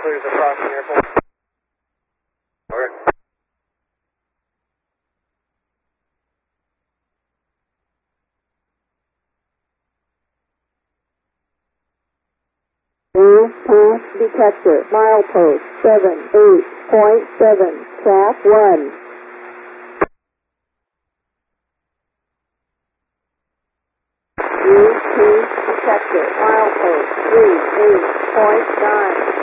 clears the crossing airport. Over. Pass detector, milepost 78.7, track 1. Pass detector, milepost 38.9.